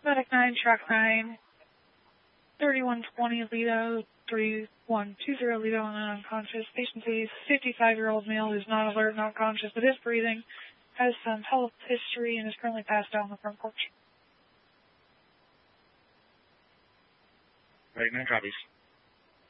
Medic 9, Track 9, 3120 Lido, 3120 Lido, and unconscious. Patient is 55-year-old male who's not alert, not conscious, but is breathing, has some health history, and is currently passed out on the front porch. Medic 9 copies.